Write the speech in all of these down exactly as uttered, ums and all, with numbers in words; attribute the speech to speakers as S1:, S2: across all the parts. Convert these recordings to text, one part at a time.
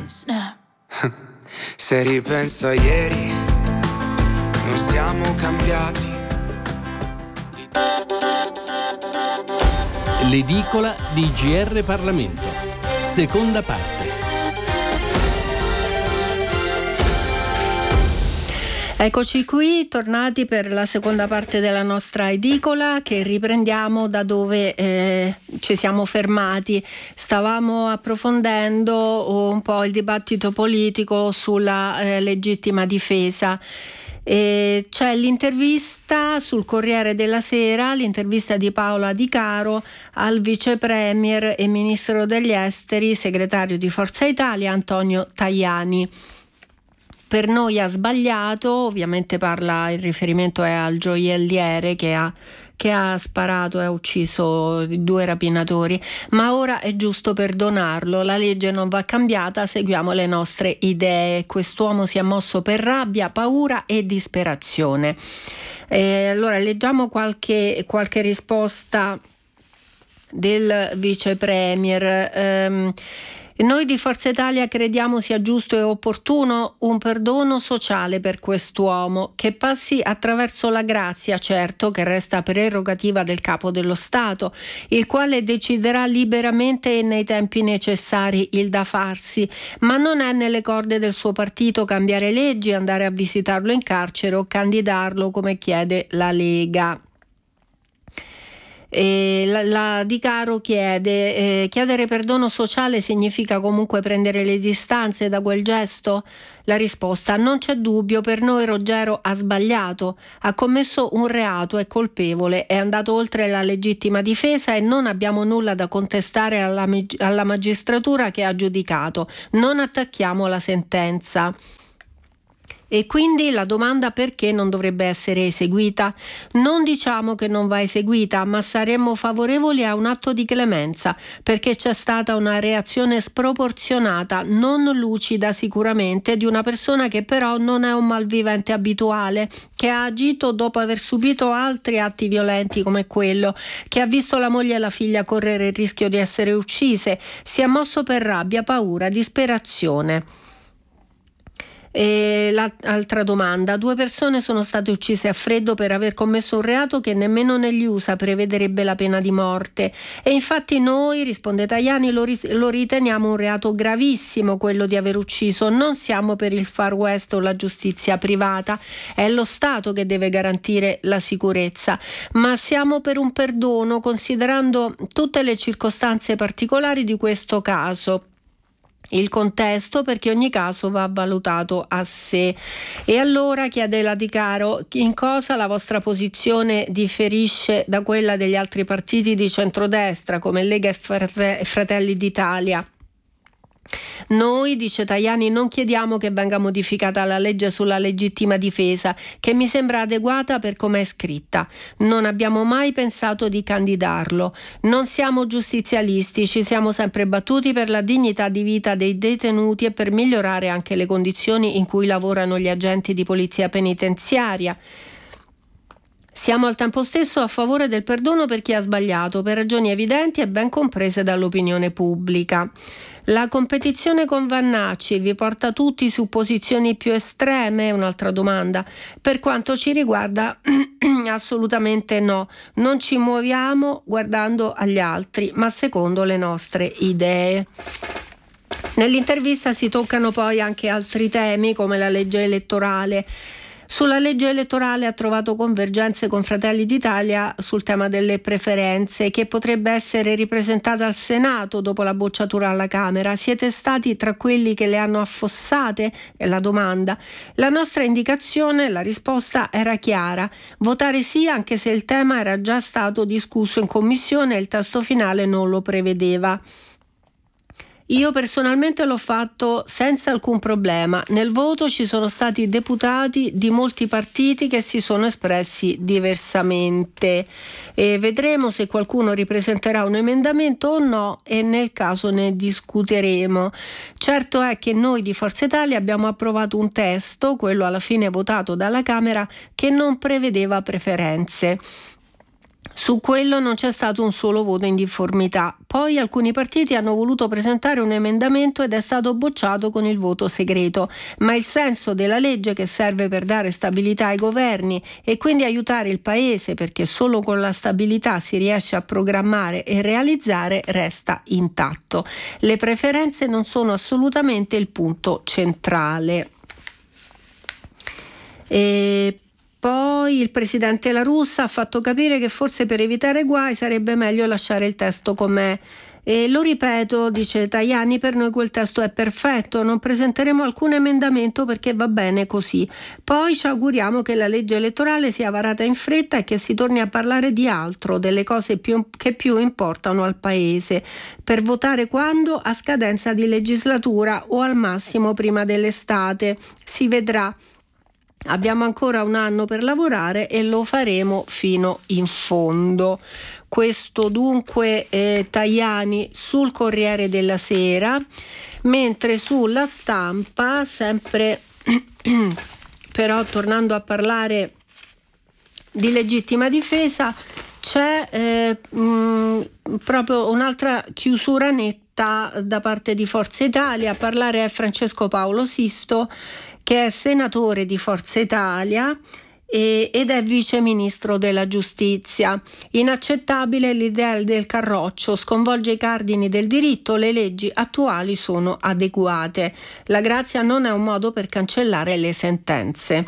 S1: Snap. Se ripenso a ieri, non siamo cambiati.
S2: L'edicola di G R Parlamento, seconda parte.
S3: Eccoci qui, tornati per la seconda parte della nostra edicola, che riprendiamo da dove eh, ci siamo fermati. Stavamo approfondendo un po' il dibattito politico sulla eh, legittima difesa. E c'è l'intervista sul Corriere della Sera, l'intervista di Paola Di Caro al vice premier e ministro degli esteri, segretario di Forza Italia, Antonio Tajani. Per noi ha sbagliato, ovviamente parla, il riferimento è al gioielliere che ha, che ha sparato e ha ucciso due rapinatori, ma ora è giusto perdonarlo, la legge non va cambiata, seguiamo le nostre idee. Quest'uomo si è mosso per rabbia, paura e disperazione. E allora leggiamo qualche, qualche risposta del vice premier. Ehm, Noi di Forza Italia crediamo sia giusto e opportuno un perdono sociale per quest'uomo, che passi attraverso la grazia, certo, che resta prerogativa del capo dello Stato, il quale deciderà liberamente e nei tempi necessari il da farsi, ma non è nelle corde del suo partito cambiare leggi, andare a visitarlo in carcere o candidarlo come chiede la Lega. E la, la Di Caro chiede eh, chiedere perdono sociale significa comunque prendere le distanze da quel gesto? La risposta: non c'è dubbio, per noi Roggero ha sbagliato, ha commesso un reato, è colpevole, è andato oltre la legittima difesa e non abbiamo nulla da contestare alla, alla magistratura che ha giudicato, non attacchiamo la sentenza. E quindi la domanda: perché non dovrebbe essere eseguita? Non diciamo che non va eseguita, ma saremmo favorevoli a un atto di clemenza, perché c'è stata una reazione sproporzionata, non lucida sicuramente, di una persona che però non è un malvivente abituale, che ha agito dopo aver subito altri atti violenti come quello, che ha visto la moglie e la figlia correre il rischio di essere uccise, si è mosso per rabbia, paura, disperazione. E l'altra domanda: due persone sono state uccise a freddo per aver commesso un reato che nemmeno negli U S A prevederebbe la pena di morte, e infatti noi, risponde Tajani, lo, ris- lo riteniamo un reato gravissimo quello di aver ucciso. Non siamo per il Far West o la giustizia privata, è lo Stato che deve garantire la sicurezza, ma siamo per un perdono considerando tutte le circostanze particolari di questo caso, il contesto, perché ogni caso va valutato a sé. E allora chiede la Di Caro: in cosa la vostra posizione differisce da quella degli altri partiti di centrodestra come Lega e Fratelli d'Italia? Noi, dice Tajani, non chiediamo che venga modificata la legge sulla legittima difesa, che mi sembra adeguata per come è scritta. Non abbiamo mai pensato di candidarlo. Non siamo giustizialisti, ci siamo sempre battuti per la dignità di vita dei detenuti e per migliorare anche le condizioni in cui lavorano gli agenti di polizia penitenziaria. Siamo al tempo stesso a favore del perdono per chi ha sbagliato, per ragioni evidenti e ben comprese dall'opinione pubblica. La competizione con Vannacci vi porta tutti su posizioni più estreme? È un'altra domanda. Per quanto ci riguarda, assolutamente no. Non ci muoviamo guardando agli altri, ma secondo le nostre idee. Nell'intervista si toccano poi anche altri temi come la legge elettorale. Sulla legge elettorale ha trovato convergenze con Fratelli d'Italia sul tema delle preferenze, che potrebbe essere ripresentata al Senato dopo la bocciatura alla Camera. Siete stati tra quelli che le hanno affossate? È la domanda. La nostra indicazione, la risposta era chiara: votare sì, anche se il tema era già stato discusso in commissione e il testo finale non lo prevedeva. Io personalmente l'ho fatto senza alcun problema. Nel voto ci sono stati deputati di molti partiti che si sono espressi diversamente e vedremo se qualcuno ripresenterà un emendamento o no, e nel caso ne discuteremo. Certo è che noi di Forza Italia abbiamo approvato un testo, quello alla fine votato dalla Camera, che non prevedeva preferenze. Su quello non c'è stato un solo voto in difformità. Poi alcuni partiti hanno voluto presentare un emendamento ed è stato bocciato con il voto segreto, ma il senso della legge, che serve per dare stabilità ai governi e quindi aiutare il Paese, perché solo con la stabilità si riesce a programmare e realizzare, resta intatto. Le preferenze non sono assolutamente il punto centrale. E poi il presidente La Russa ha fatto capire che forse per evitare guai sarebbe meglio lasciare il testo com'è. E lo ripeto, dice Tajani, per noi quel testo è perfetto, non presenteremo alcun emendamento perché va bene così. Poi ci auguriamo che la legge elettorale sia varata in fretta e che si torni a parlare di altro, delle cose più, che più importano al Paese. Per votare quando? A scadenza di legislatura o al massimo prima dell'estate. Si vedrà. Abbiamo ancora un anno per lavorare e lo faremo fino in fondo. Questo dunque eh, Tajani sul Corriere della Sera, mentre sulla Stampa, sempre però tornando a parlare di legittima difesa, c'è eh, mh, proprio un'altra chiusura netta da parte di Forza Italia. A parlare è Francesco Paolo Sisto, che è senatore di Forza Italia e, ed è vice ministro della giustizia. Inaccettabile l'idea del carroccio, sconvolge i cardini del diritto, le leggi attuali sono adeguate. La grazia non è un modo per cancellare le sentenze.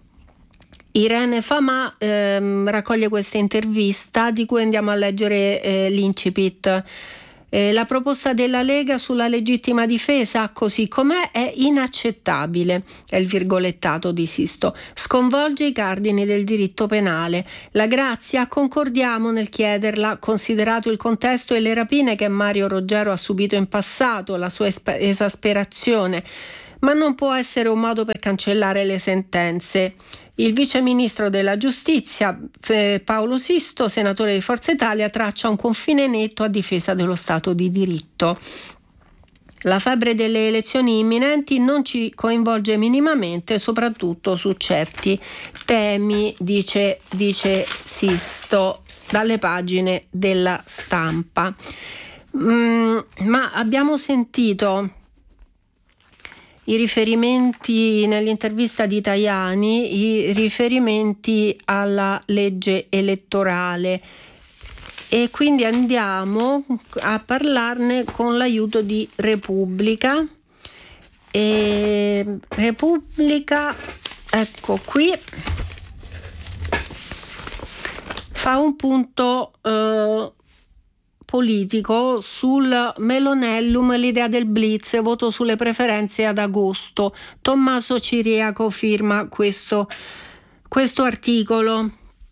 S3: Irene Famà ehm, raccoglie questa intervista di cui andiamo a leggere eh, l'incipit. Eh, la proposta della Lega sulla legittima difesa, così com'è, è inaccettabile, è il virgolettato di Sisto. Sconvolge i cardini del diritto penale. La grazia concordiamo nel chiederla, considerato il contesto e le rapine che Mario Roggero ha subito in passato, la sua esp- esasperazione, ma non può essere un modo per cancellare le sentenze. Il vice ministro della giustizia eh, Paolo Sisto, senatore di Forza Italia, traccia un confine netto a difesa dello Stato di diritto. La febbre delle elezioni imminenti non ci coinvolge minimamente, soprattutto su certi temi, dice, dice Sisto, dalle pagine della Stampa. Mm, ma abbiamo sentito i riferimenti nell'intervista di Tajani, i riferimenti alla legge elettorale, e quindi andiamo a parlarne con l'aiuto di Repubblica. E Repubblica, ecco qui, fa un punto eh, politico sul Melonellum, l'idea del blitz, voto sulle preferenze ad agosto. Tommaso Ciriaco firma questo, questo articolo.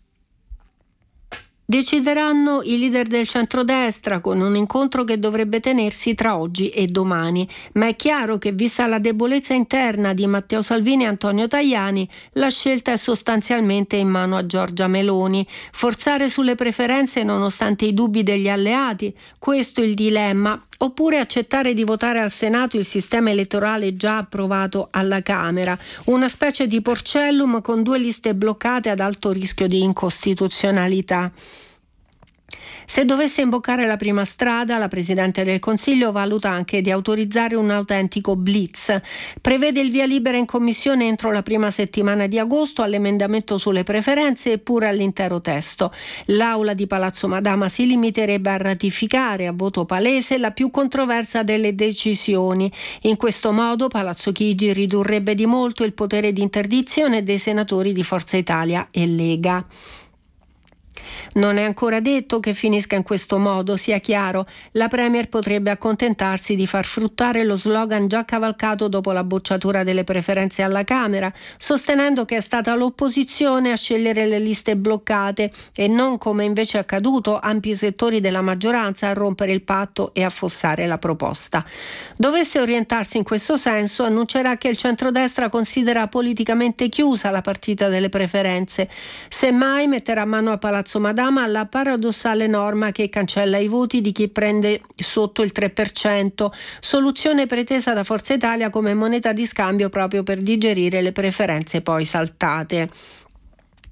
S3: Decideranno i leader del centrodestra con un incontro che dovrebbe tenersi tra oggi e domani, ma è chiaro che, vista la debolezza interna di Matteo Salvini e Antonio Tajani, la scelta è sostanzialmente in mano a Giorgia Meloni. Forzare sulle preferenze nonostante i dubbi degli alleati, questo è il dilemma, oppure accettare di votare al Senato il sistema elettorale già approvato alla Camera, una specie di porcellum con due liste bloccate ad alto rischio di incostituzionalità. Se dovesse imboccare la prima strada, la Presidente del Consiglio valuta anche di autorizzare un autentico blitz. Prevede il via libera in Commissione entro la prima settimana di agosto all'emendamento sulle preferenze e pure all'intero testo. L'Aula di Palazzo Madama si limiterebbe a ratificare a voto palese la più controversa delle decisioni. In questo modo Palazzo Chigi ridurrebbe di molto il potere di interdizione dei senatori di Forza Italia e Lega. Non è ancora detto che finisca in questo modo, sia chiaro. La Premier potrebbe accontentarsi di far fruttare lo slogan già cavalcato dopo la bocciatura delle preferenze alla Camera, sostenendo che è stata l'opposizione a scegliere le liste bloccate e non, come invece è accaduto, ampi settori della maggioranza a rompere il patto e affossare la proposta. Dovesse orientarsi in questo senso, annuncerà che il centrodestra considera politicamente chiusa la partita delle preferenze. Semmai metterà mano a Palazzo Madama alla paradossale norma che cancella i voti di chi prende sotto il tre per cento, soluzione pretesa da Forza Italia come moneta di scambio proprio per digerire le preferenze poi saltate.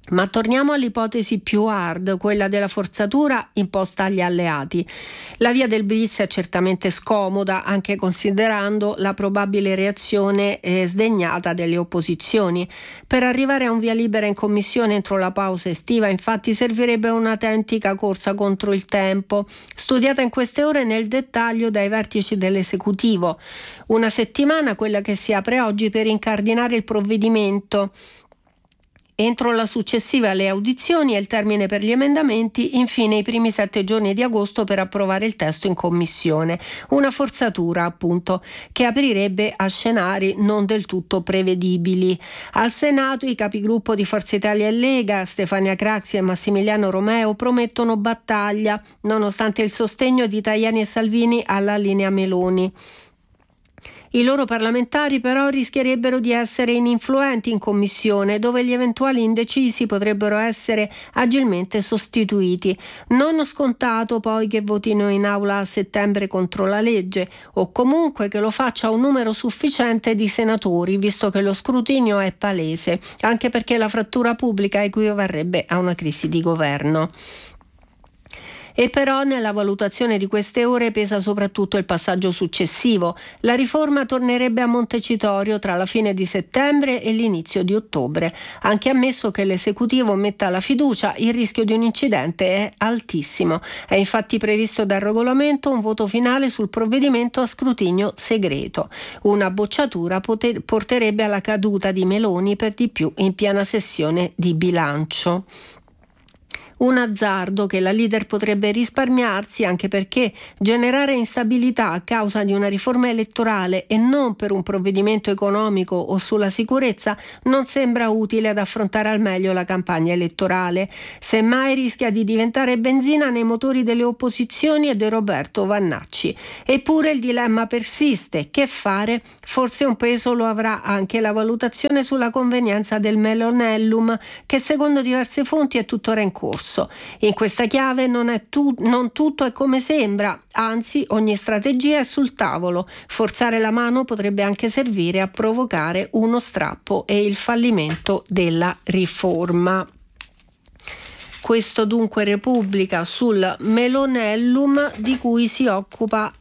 S3: Ma torniamo all'ipotesi più hard, quella della forzatura imposta agli alleati. La via del blitz è certamente scomoda, anche considerando la probabile reazione eh, sdegnata delle opposizioni. Per arrivare a un via libera in commissione entro la pausa estiva, infatti, servirebbe un'autentica corsa contro il tempo, studiata in queste ore nel dettaglio dai vertici dell'esecutivo. Una settimana, quella che si apre oggi, per incardinare il provvedimento. Entro la successiva alle audizioni e il termine per gli emendamenti, infine i primi sette giorni di agosto per approvare il testo in commissione. Una forzatura, appunto, che aprirebbe a scenari non del tutto prevedibili. Al Senato i capigruppo di Forza Italia e Lega, Stefania Craxi e Massimiliano Romeo, promettono battaglia, nonostante il sostegno di Tajani e Salvini alla linea Meloni. I loro parlamentari però rischierebbero di essere ininfluenti in commissione, dove gli eventuali indecisi potrebbero essere agilmente sostituiti. Non scontato poi che votino in aula a settembre contro la legge, o comunque che lo faccia un numero sufficiente di senatori, visto che lo scrutinio è palese, anche perché la frattura pubblica equivarrebbe a una crisi di governo. E però nella valutazione di queste ore pesa soprattutto il passaggio successivo. La riforma tornerebbe a Montecitorio tra la fine di settembre e l'inizio di ottobre. Anche ammesso che l'esecutivo metta la fiducia, il rischio di un incidente è altissimo. È infatti previsto dal regolamento un voto finale sul provvedimento a scrutinio segreto. Una bocciatura poter- porterebbe alla caduta di Meloni, per di più in piena sessione di bilancio. Un azzardo che la leader potrebbe risparmiarsi, anche perché generare instabilità a causa di una riforma elettorale e non per un provvedimento economico o sulla sicurezza non sembra utile ad affrontare al meglio la campagna elettorale. Semmai rischia di diventare benzina nei motori delle opposizioni e di Roberto Vannacci. Eppure il dilemma persiste. Che fare? Forse un peso lo avrà anche la valutazione sulla convenienza del Melonellum, che secondo diverse fonti è tuttora in corso. In questa chiave non, è tu, non tutto è come sembra, anzi ogni strategia è sul tavolo. Forzare la mano potrebbe anche servire a provocare uno strappo e il fallimento della riforma. Questo dunque Repubblica sul Melonellum, di cui si occupa